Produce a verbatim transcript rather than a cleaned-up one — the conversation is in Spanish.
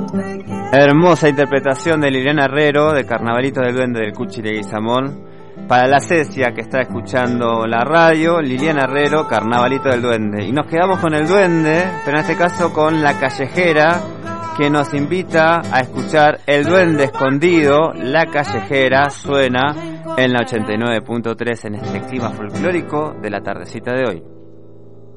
Hermosa interpretación de Liliana Herrero de Carnavalito del Duende del Cuchi Leguizamón. Para la Cecia que está escuchando la radio, Liliana Herrero, Carnavalito del Duende. Y nos quedamos con el duende, pero en este caso con la callejera, que nos invita a escuchar El Duende Escondido. La Callejera suena en la ochenta y nueve punto tres en este clima folclórico de la tardecita de hoy.